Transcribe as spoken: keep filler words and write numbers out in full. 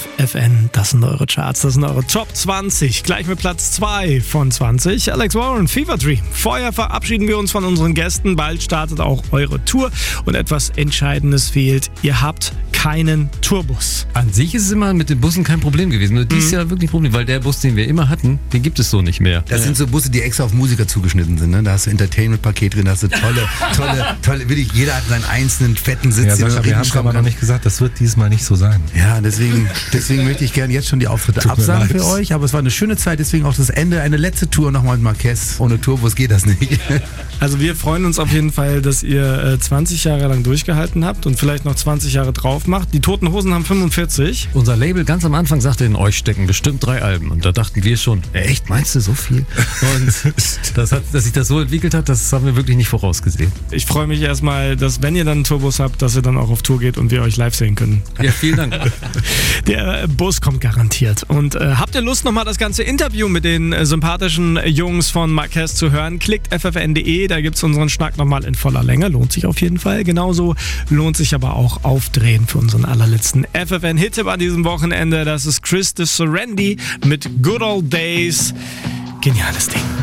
F F N, das sind eure Charts, das sind eure Top zwanzig. Gleich mit Platz zwei von zwanzig, Alex Warren, Fever Tree. Vorher verabschieden wir uns von unseren Gästen. Bald startet auch eure Tour und etwas Entscheidendes fehlt. Ihr habt keinen Tourbus. An sich ist es immer mit den Bussen kein Problem gewesen. Nur dies Mhm. Jahr wirklich ein Problem, weil der Bus, den wir immer hatten, den gibt es so nicht mehr. Das ja. sind so Busse, die extra auf Musiker zugeschnitten sind. Ne? Da hast du Entertainment-Paket drin, da hast du tolle, tolle, tolle, wirklich, jeder hat seinen einzelnen fetten Sitz. Ja, den Sascha, er wir haben hinschrauben aber noch kann. nicht gesagt, das wird diesmal nicht so sein. Ja, deswegen, deswegen möchte ich gerne jetzt schon die Auftritte Tut mir absagen leid. für euch. Aber es war eine schöne Zeit, deswegen auch das Ende, eine letzte Tour nochmal mit Marquez. Ohne Tourbus geht das nicht. Also wir freuen uns auf jeden Fall, dass ihr äh, zwanzig Jahre lang durchgehalten habt und vielleicht noch zwanzig Jahre drauf macht. Die Toten Hosen haben fünfundvierzig. Unser Label ganz am Anfang sagte, in euch stecken bestimmt drei Alben. Und da dachten wir schon, echt, meinst du so viel? Und das hat, dass sich das so entwickelt hat, das haben wir wirklich nicht vorausgesehen. Ich freue mich erstmal, dass wenn ihr dann einen Tourbus habt, dass ihr dann auch auf Tour geht und wir euch live sehen können. Ja, vielen Dank. Der Bus kommt garantiert. Und äh, habt ihr Lust, nochmal das ganze Interview mit den äh, sympathischen Jungs von Marquez zu hören? Klickt f f n punkt d e, da gibt es unseren Schnack nochmal in voller Länge. Lohnt sich auf jeden Fall. Genauso lohnt sich aber auch Aufdrehen für unseren allerletzten F F N-Hit-Tipp an diesem Wochenende. Das ist Chris de Serendi mit Good Old Days. Geniales Ding.